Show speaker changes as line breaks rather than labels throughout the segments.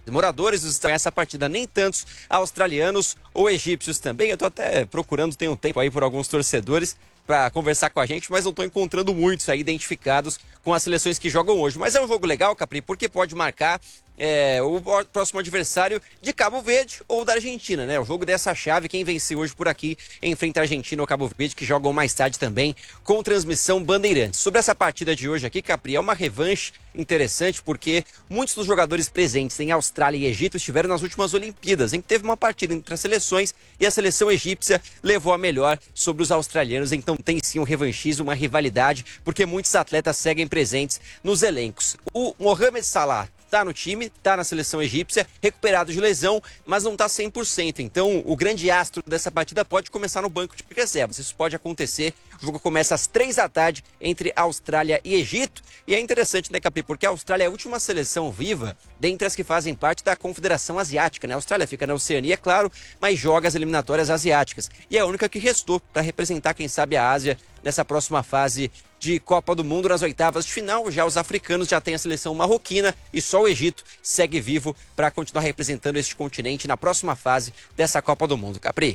moradores dos Estados Unidos essa partida, nem tantos australianos ou egípcios também. Eu tô até procurando, tem um tempo aí por alguns torcedores para conversar com a gente, mas não estou encontrando muitos aí identificados com as seleções que jogam hoje. Mas é um jogo legal, Capri, porque pode marcar o próximo adversário de Cabo Verde ou da Argentina, né? O jogo dessa chave, quem vencer hoje por aqui enfrenta a Argentina ou Cabo Verde, que jogam mais tarde também com transmissão Bandeirantes. Sobre essa partida de hoje aqui, Capri, é uma revanche interessante porque muitos dos jogadores presentes em Austrália e Egito estiveram nas últimas Olimpíadas, em que teve uma partida entre as seleções e a seleção egípcia levou a melhor sobre os australianos. Então tem sim um revanchismo, uma rivalidade, porque muitos atletas seguem presentes nos elencos. O Mohamed Salah tá no time, tá na seleção egípcia, recuperado de lesão, mas não tá 100%. Então, o grande astro dessa partida pode começar no banco de reservas. Isso pode acontecer. O jogo começa às 3 da tarde entre Austrália e Egito. E é interessante, né, Capi? Porque a Austrália é a última seleção viva dentre as que fazem parte da Confederação Asiática, né? A Austrália fica na Oceania, é claro, mas joga as eliminatórias asiáticas. E é a única que restou para representar, quem sabe, a Ásia nessa próxima fase de Copa do Mundo nas oitavas de final. Já os africanos já têm a seleção marroquina e só o Egito segue vivo para continuar representando este continente na próxima fase dessa Copa do Mundo. Capri?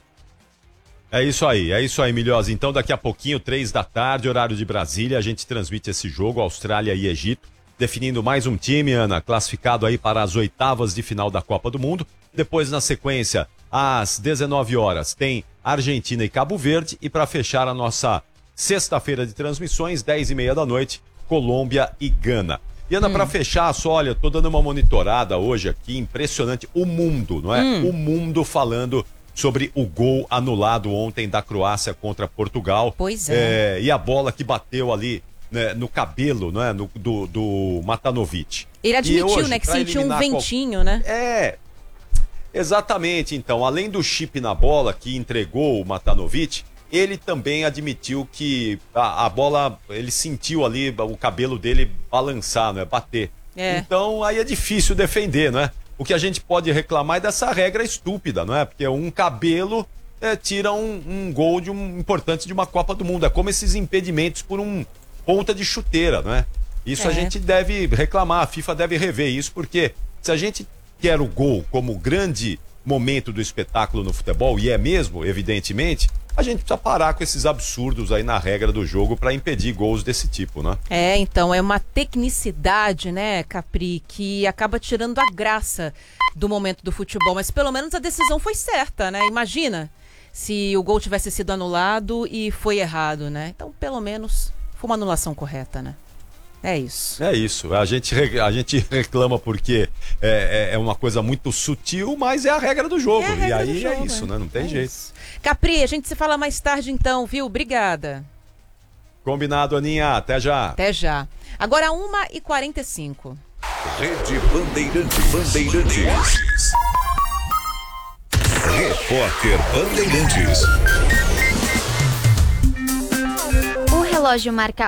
É isso aí, Milhosa. Então daqui a pouquinho, 3 da tarde, horário de Brasília, a gente transmite esse jogo, Austrália e Egito, definindo mais um time, Ana, classificado aí para as oitavas de final da Copa do Mundo. Depois, na sequência, às 19 horas, tem Argentina e Cabo Verde. E para fechar a nossa sexta-feira de transmissões, 10h30 da noite, Colômbia e Gana. E Ana, para fechar, só olha, tô dando uma monitorada hoje aqui, impressionante, o mundo, não é? O mundo falando sobre o gol anulado ontem da Croácia contra Portugal.
Pois é.
E a bola que bateu ali, né, no cabelo, não é? Do Matanovic.
Ele admitiu,
hoje,
né, que sentiu um ventinho, né?
Exatamente. Então, além do chip na bola que entregou o Matanovic, ele também admitiu que a bola, ele sentiu ali o cabelo dele balançar, não é? Bater. Então, aí é difícil defender, não é? O que a gente pode reclamar é dessa regra estúpida, não é? Porque um cabelo tira um gol importante de uma Copa do Mundo. É como esses impedimentos por ponta de chuteira, não é? Isso a gente deve reclamar, a FIFA deve rever isso, porque se a gente quer o gol como grande momento do espetáculo no futebol, e é mesmo, evidentemente, a gente precisa parar com esses absurdos aí na regra do jogo para impedir gols desse tipo, né?
Então é uma tecnicidade, né, Capri, que acaba tirando a graça do momento do futebol, mas pelo menos a decisão foi certa, né? Imagina se o gol tivesse sido anulado e foi errado, né? Então, pelo menos, foi uma anulação correta, né? É isso.
É isso. A gente reclama porque é uma coisa muito sutil, mas é a regra do jogo. E aí é isso, né? Não tem jeito.
Isso. Capri, a gente se fala mais tarde então, viu? Obrigada.
Combinado, Aninha. Até já.
Até já. Agora 1h45.
Rede Bandeirantes. Repórter Bandeirantes.
O relógio marca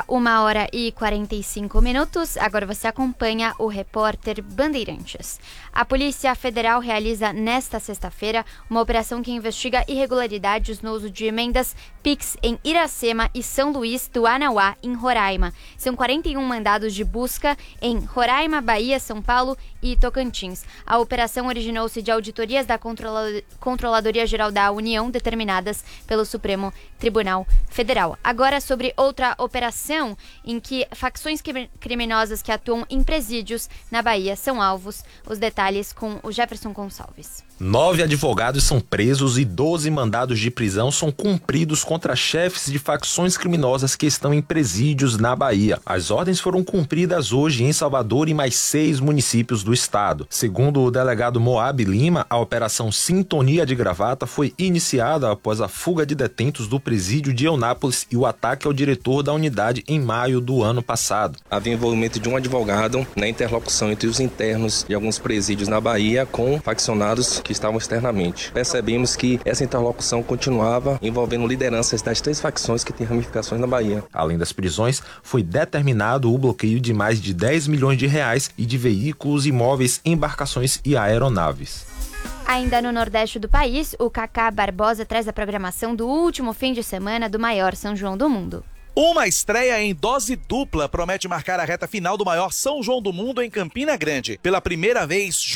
1h45. Agora você acompanha o Repórter Bandeirantes. A Polícia Federal realiza nesta sexta-feira uma operação que investiga irregularidades no uso de emendas PIX em Iracema e São Luís do Anauá, em Roraima. São 41 mandados de busca em Roraima, Bahia, São Paulo e Tocantins. A operação originou-se de auditorias da Controladoria Geral da União determinadas pelo Supremo Tribunal Federal. Agora sobre outra operação em que facções criminosas que atuam em presídios na Bahia são alvos. Os detalhes com o Jefferson Gonçalves.
9 advogados são presos e 12 mandados de prisão são cumpridos contra chefes de facções criminosas que estão em presídios na Bahia. As ordens foram cumpridas hoje em Salvador e mais 6 municípios do estado. Segundo o delegado Moab Lima, a operação Sintonia de Gravata foi iniciada após a fuga de detentos do presídio de Eunápolis e o ataque ao diretor da unidade em maio do ano passado.
Havia envolvimento de um advogado na interlocução entre os internos de alguns presídios na Bahia com faccionados que estavam externamente. Percebemos que essa interlocução continuava envolvendo lideranças das 3 facções que têm ramificações na Bahia.
Além das prisões, foi determinado o bloqueio de mais de 10 milhões de reais e de veículos, imóveis, embarcações e aeronaves.
Ainda no Nordeste do país, o Cacá Barbosa traz a programação do último fim de semana do maior São João do mundo.
Uma estreia em dose dupla promete marcar a reta final do maior São João do mundo em Campina Grande. Pela primeira vez,